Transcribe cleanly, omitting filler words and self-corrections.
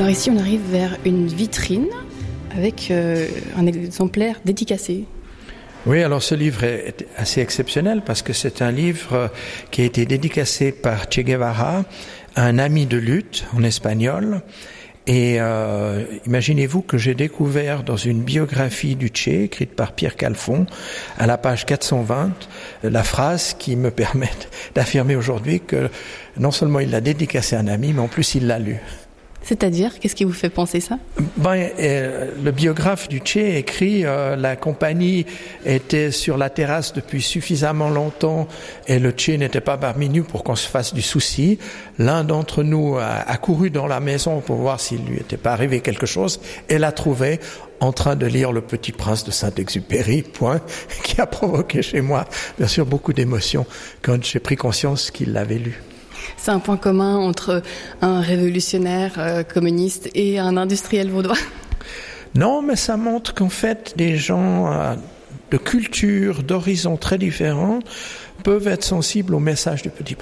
Alors ici, on arrive vers une vitrine avec un exemplaire dédicacé. Oui, alors ce livre est assez exceptionnel parce que c'est un livre qui a été dédicacé par Che Guevara à un ami de lutte en espagnol. Et imaginez-vous que j'ai découvert dans une biographie du Che, écrite par Pierre Calfon, à la page 420, la phrase qui me permet d'affirmer aujourd'hui que non seulement il l'a dédicacé à un ami, mais en plus il l'a lu. C'est-à-dire, qu'est-ce qui vous fait penser ça ? Le biographe du Che écrit la compagnie était sur la terrasse depuis suffisamment longtemps et le Che n'était pas parmi nous pour qu'on se fasse du souci. L'un d'entre nous a couru dans la maison pour voir s'il lui était pas arrivé quelque chose et l'a trouvé en train de lire Le Petit Prince de Saint-Exupéry, qui a provoqué chez moi, bien sûr, beaucoup d'émotions quand j'ai pris conscience qu'il l'avait lu. C'est un point commun entre un révolutionnaire communiste et un industriel vaudois. Non, mais ça montre qu'en fait, des gens de cultures, d'horizons très différents peuvent être sensibles au message du Petit Prince.